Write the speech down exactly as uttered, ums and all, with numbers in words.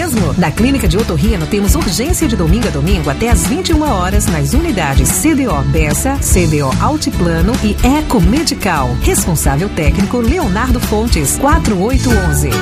mesmo? Na Clínica de Otorrino temos urgência de domingo a domingo até às vinte e uma horas nas unidades C D O Bessa, C D O Altiplano e Eco Medical. Responsável técnico Leonardo Fontes, quatro oito um um.